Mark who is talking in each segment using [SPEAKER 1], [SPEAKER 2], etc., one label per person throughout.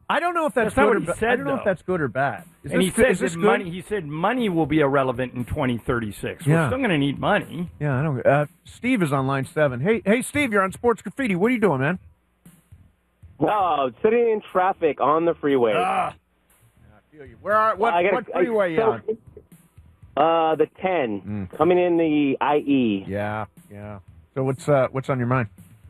[SPEAKER 1] I don't know if that's
[SPEAKER 2] not
[SPEAKER 1] good
[SPEAKER 2] what he
[SPEAKER 1] or
[SPEAKER 2] said,
[SPEAKER 1] I don't know if
[SPEAKER 2] though.
[SPEAKER 1] that's good or bad.
[SPEAKER 2] And he said money. He said money will be irrelevant in 2036. We're still going to need money.
[SPEAKER 1] Yeah, I don't. Steve is on line 7. Hey, Steve, you're on Sports Graffiti. What are you doing, man?
[SPEAKER 3] Oh, sitting in traffic on the freeway.
[SPEAKER 1] I feel you. What freeway you on?
[SPEAKER 3] The 10 coming in the IE.
[SPEAKER 1] Yeah. So what's on your mind?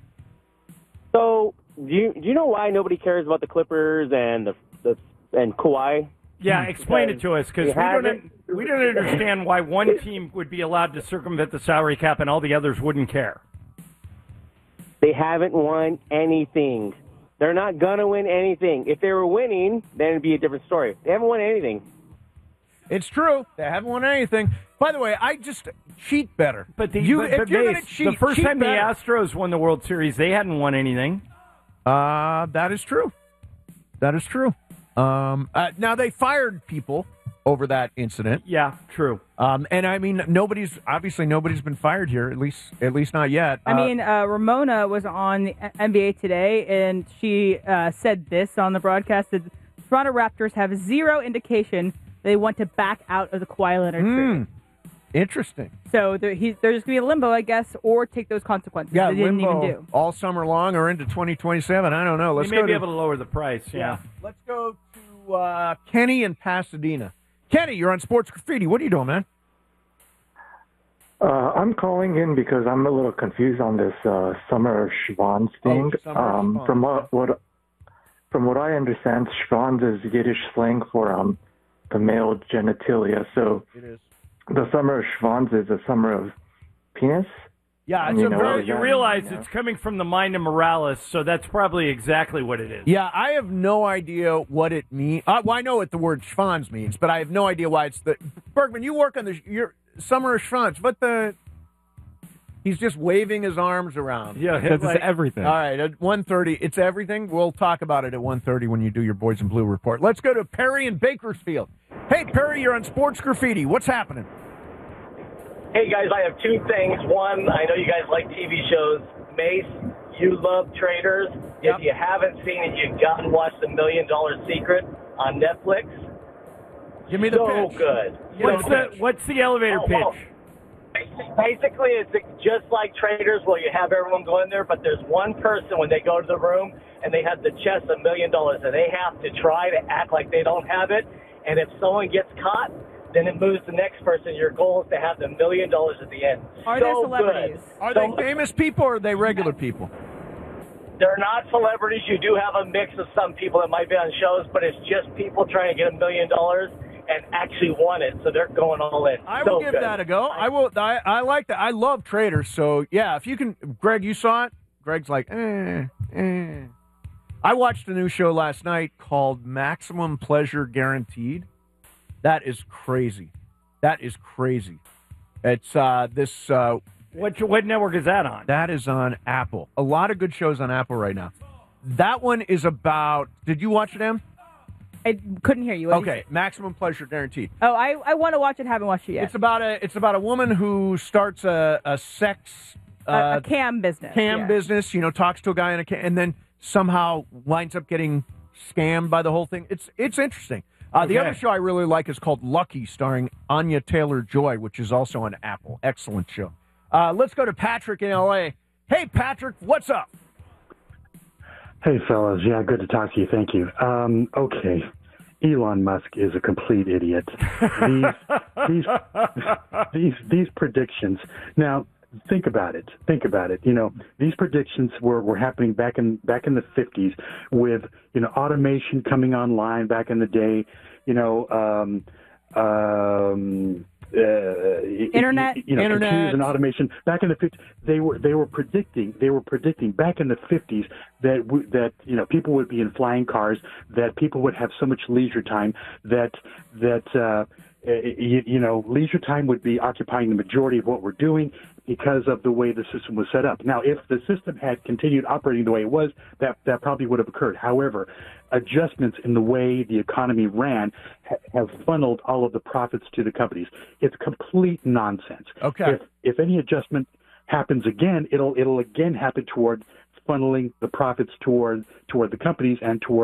[SPEAKER 3] So do you know why nobody cares about the Clippers and and Kawhi?
[SPEAKER 2] Yeah, explain it to us, because we don't understand why one team would be allowed to circumvent the salary cap and all the others wouldn't care.
[SPEAKER 3] They haven't won anything. They're not going to win anything. If they were winning, then it'd be a different story. They haven't won anything.
[SPEAKER 1] It's true. They haven't won anything. By the way, I just cheat better.
[SPEAKER 2] But
[SPEAKER 1] if you're going to cheat,
[SPEAKER 2] the first
[SPEAKER 1] cheat
[SPEAKER 2] time
[SPEAKER 1] better.
[SPEAKER 2] the Astros won the World Series, they hadn't won anything.
[SPEAKER 1] That is true. That is true. Now, they fired people over that incident.
[SPEAKER 2] Yeah, true.
[SPEAKER 1] And I mean, nobody's been fired here, at least not yet.
[SPEAKER 4] Ramona was on the NBA Today, and she said this on the broadcast: that the Toronto Raptors have zero indication they want to back out of the Kawhi Leonard trade.
[SPEAKER 1] Interesting.
[SPEAKER 4] So they're just going to be in limbo, I guess, or take those consequences.
[SPEAKER 1] Yeah,
[SPEAKER 4] they didn't
[SPEAKER 1] limbo
[SPEAKER 4] even do
[SPEAKER 1] all summer long or into 2027. I don't know.
[SPEAKER 2] They may be able to lower the price. Yeah.
[SPEAKER 1] Let's go to Kenny in Pasadena. Kenny, you're on Sports Graffiti. What are you doing, man?
[SPEAKER 5] I'm calling in because I'm a little confused on this Summer of Schwanz thing. From what I understand, Schwanz is Yiddish slang for the male genitalia. So
[SPEAKER 1] it is.
[SPEAKER 5] The Summer of Schwanz is a summer of penis.
[SPEAKER 1] Yeah,
[SPEAKER 2] you realize it's coming from the mind of Morales, so that's probably exactly what it is.
[SPEAKER 1] Yeah, I have no idea what it means. Well, I know what the word Schwanz means, but I have no idea why it's the... Bergman, you work on your Summer of Schwanz. What the... He's just waving his arms around.
[SPEAKER 2] Yeah,
[SPEAKER 6] it's everything.
[SPEAKER 1] All right, at 1:30, it's everything. We'll talk about it at 1:30 when you do your Boys in Blue report. Let's go to Perry in Bakersfield. Hey, Perry, you're on Sports Graffiti. What's happening?
[SPEAKER 7] Hey, guys, I have two things. One, I know you guys like TV shows. Mace, you love Traders.
[SPEAKER 1] Yep.
[SPEAKER 7] If you haven't seen it, you've got to watch The $1 Million Secret on Netflix.
[SPEAKER 1] Give me the pitch.
[SPEAKER 7] So good.
[SPEAKER 2] What's the elevator pitch?
[SPEAKER 7] Basically, it's just like Traders where you have everyone go in there, but there's one person when they go to the room and they have the chest of $1 million and they have to try to act like they don't have it. And if someone gets caught, then it moves to the next person. Your goal is to have the $1 million at the end.
[SPEAKER 4] Are there celebrities?
[SPEAKER 7] Good.
[SPEAKER 1] Are they famous people or are they regular people?
[SPEAKER 7] They're not celebrities. You do have a mix of some people that might be on shows, but it's just people trying to get $1 million and actually want it, so they're going all in.
[SPEAKER 1] I will give that a go. I will. I like that. I love Traders, so yeah. If you can, Greg, you saw it. Greg's like, I watched a new show last night called Maximum Pleasure Guaranteed. That is crazy. It's this.
[SPEAKER 2] What network is that on?
[SPEAKER 1] That is on Apple. A lot of good shows on Apple right now. That one is about. Did you watch it, Em?
[SPEAKER 4] I couldn't hear you.
[SPEAKER 1] Okay, Maximum Pleasure Guaranteed.
[SPEAKER 4] Oh, I want to watch it. Haven't watched it yet.
[SPEAKER 1] It's about a woman who starts a sex
[SPEAKER 4] a cam business.
[SPEAKER 1] Business. Talks to a guy in a cam, and then somehow winds up getting scammed by the whole thing. It's interesting. The other show I really like is called Lucky, starring Anya Taylor-Joy, which is also on Apple. Excellent show. Let's go to Patrick in L.A. Hey, Patrick, what's up?
[SPEAKER 8] Hey, fellas. Yeah, good to talk to you. Thank you. Okay. Elon Musk is a complete idiot. These predictions. Now, think about it. These predictions were happening back in the 50s with, automation coming online back in the day,
[SPEAKER 4] internet,
[SPEAKER 8] computers and automation back in the 50s. They were predicting back in the 50s that people would be in flying cars, that people would have so much leisure time that leisure time would be occupying the majority of what we're doing because of the way the system was set up. Now, if the system had continued operating the way it was, that probably would have occurred. However, adjustments in the way the economy ran have funneled all of the profits to the companies. It's complete nonsense.
[SPEAKER 1] Okay.
[SPEAKER 8] If any adjustment happens again, it'll again happen toward funneling the profits toward the companies and toward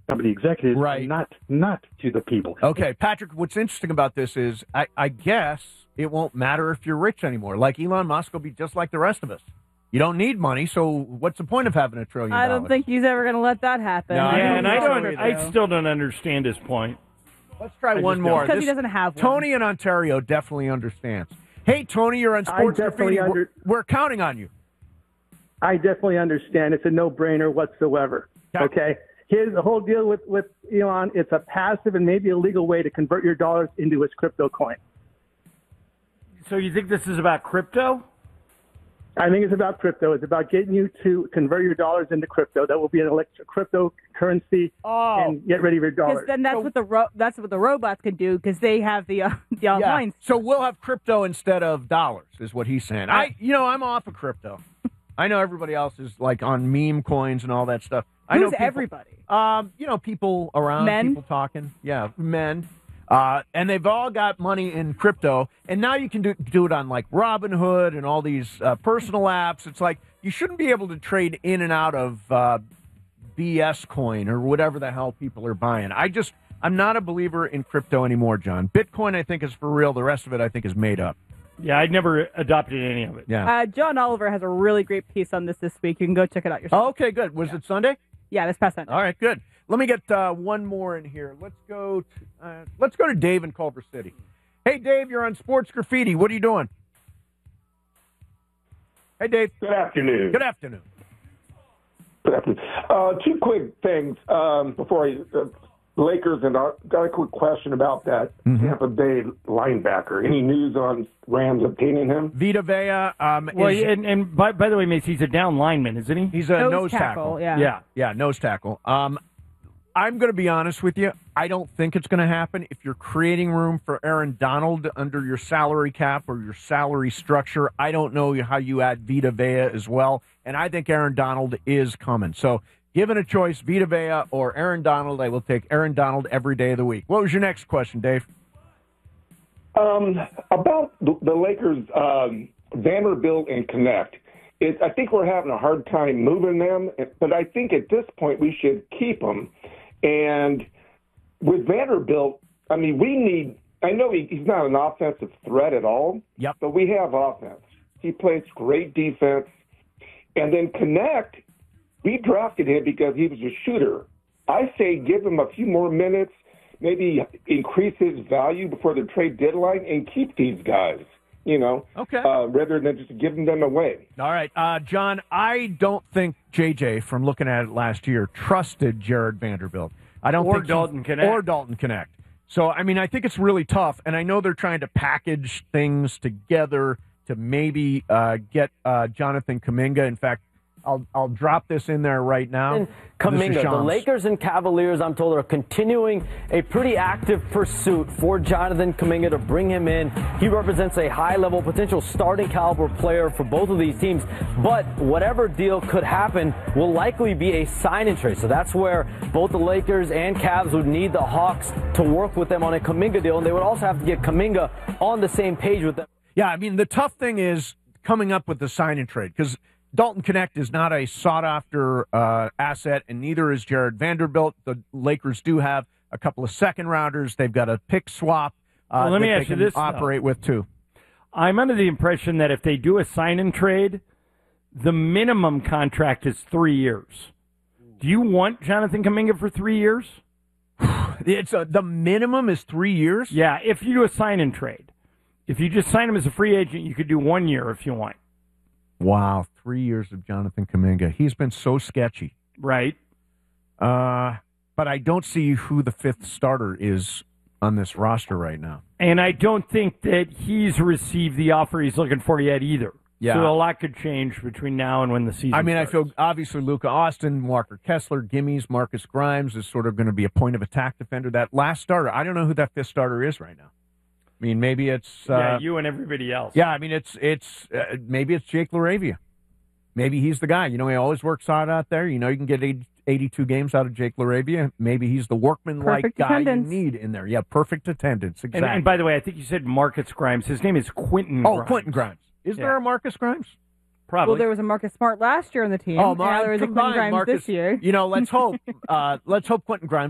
[SPEAKER 8] company executives,
[SPEAKER 1] right?
[SPEAKER 8] And not to the people.
[SPEAKER 1] Okay, Patrick. What's interesting about this is, I guess it won't matter if you're rich anymore. Like Elon Musk will be just like the rest of us. You don't need money, so what's the point of having $1 trillion?
[SPEAKER 4] I don't think he's ever going to let that happen.
[SPEAKER 1] No,
[SPEAKER 2] I still don't understand his point.
[SPEAKER 1] Let's try one more.
[SPEAKER 4] Because he doesn't have one.
[SPEAKER 1] Tony in Ontario definitely understands. Hey, Tony, you're on Sports Graffiti. We're counting on you.
[SPEAKER 6] I definitely understand. It's a no-brainer whatsoever. Okay? Here's the whole deal with Elon. It's a passive and maybe illegal way to convert your dollars into his crypto coin.
[SPEAKER 2] So you think this is about crypto?
[SPEAKER 6] I think it's about crypto. It's about getting you to convert your dollars into crypto. That will be an cryptocurrency, and get rid of your dollars.
[SPEAKER 4] Because then that's what the robots can do, because they have the online.
[SPEAKER 1] Yeah. So we'll have crypto instead of dollars, is what he's saying. I'm off of crypto. I know everybody else is like on meme coins and all that stuff.
[SPEAKER 4] Who's everybody?
[SPEAKER 1] People around,
[SPEAKER 4] men?
[SPEAKER 1] People talking. Yeah, men. And they've all got money in crypto, and now you can do it on like Robinhood and all these personal apps. It's like you shouldn't be able to trade in and out of BS coin or whatever the hell people are buying. I'm not a believer in crypto anymore, John. Bitcoin, I think, is for real. The rest of it, I think, is made up.
[SPEAKER 2] Yeah, I never adopted any of it.
[SPEAKER 1] Yeah.
[SPEAKER 4] John Oliver has a really great piece on this week. You can go check it out yourself.
[SPEAKER 1] Oh, okay, good. Was it Sunday?
[SPEAKER 4] Yeah, this past Sunday.
[SPEAKER 1] All right, good. Let me get one more in here. Let's go to Dave in Culver City. Hey, Dave, you're on Sports Graffiti. What are you doing? Hey, Dave.
[SPEAKER 9] Good afternoon.
[SPEAKER 1] Good afternoon.
[SPEAKER 9] Good afternoon. Two quick things before Lakers, and I got a quick question about that Tampa Bay linebacker. Any news on Rams obtaining him?
[SPEAKER 1] Vita Vea.
[SPEAKER 2] And by the way, Mace, he's a down lineman, isn't he?
[SPEAKER 1] He's a nose tackle.
[SPEAKER 2] Yeah,
[SPEAKER 1] nose tackle. I'm going to be honest with you. I don't think it's going to happen. If you're creating room for Aaron Donald under your salary cap or your salary structure, I don't know how you add Vita Vea as well. And I think Aaron Donald is coming. So given a choice, Vita Vea or Aaron Donald, I will take Aaron Donald every day of the week. What was your next question, Dave?
[SPEAKER 9] About the Lakers, Vanderbilt and Connect. I think we're having a hard time moving them, but I think at this point we should keep them. And with Vanderbilt, I mean, I know he's not an offensive threat at all, but we have offense. He plays great defense. And then Connect, we drafted him because he was a shooter. I say give him a few more minutes, maybe increase his value before the trade deadline, and keep these guys, rather than just giving them away.
[SPEAKER 1] All right. John, I don't think JJ, from looking at it last year, trusted Jared Vanderbilt. Or Dalton Connect. So, I mean, I think it's really tough, and I know they're trying to package things together to maybe get Jonathan Kuminga. In fact, I'll drop this in there right now.
[SPEAKER 10] Kuminga, the Lakers and Cavaliers, I'm told, are continuing a pretty active pursuit for Jonathan Kuminga to bring him in. He represents a high-level potential starting caliber player for both of these teams. But whatever deal could happen will likely be a sign-and trade. So that's where both the Lakers and Cavs would need the Hawks to work with them on a Kuminga deal. And they would also have to get Kuminga on the same page with them.
[SPEAKER 1] Yeah, I mean, the tough thing is coming up with the sign-and trade, because Dalton Connect is not a sought-after asset, and neither is Jared Vanderbilt. The Lakers do have a couple of second-rounders. They've got a pick swap
[SPEAKER 2] let me ask you this,
[SPEAKER 1] operate with, too.
[SPEAKER 2] I'm under the impression that if they do a sign-and-trade, the minimum contract is 3 years. Do you want Jonathan Kuminga for 3 years?
[SPEAKER 1] The minimum is 3 years?
[SPEAKER 2] Yeah, if you do a sign-and-trade. If you just sign him as a free agent, you could do 1 year if you want.
[SPEAKER 1] Wow, 3 years of Jonathan Kuminga. He's been so sketchy.
[SPEAKER 2] Right.
[SPEAKER 1] But I don't see who the fifth starter is on this roster right now.
[SPEAKER 2] And I don't think that he's received the offer he's looking for yet either.
[SPEAKER 1] Yeah.
[SPEAKER 2] So a lot could change between now and when the season starts.
[SPEAKER 1] I feel obviously Luka Austin, Walker Kessler, Gimmies, Marcus Grimes is sort of going to be a point of attack defender. That last starter, I don't know who that fifth starter is right now. I mean, maybe it's
[SPEAKER 2] you and everybody else.
[SPEAKER 1] Yeah, I mean, it's maybe it's Jake LaRavia. Maybe he's the guy. He always works hard out there. You can get 82 games out of Jake LaRavia. Maybe he's the workman-like guy you need in there. Yeah, perfect attendance. Exactly.
[SPEAKER 2] And by the way, I think you said Marcus Grimes. His name is Quentin Grimes.
[SPEAKER 1] Quentin Grimes. Is there a Marcus Grimes?
[SPEAKER 2] Probably.
[SPEAKER 4] Well, there was a Marcus Smart last year on the team.
[SPEAKER 1] Oh,
[SPEAKER 4] now there was a Quentin Grimes
[SPEAKER 1] Marcus,
[SPEAKER 4] this year.
[SPEAKER 1] Let's hope. Let's hope Quentin Grimes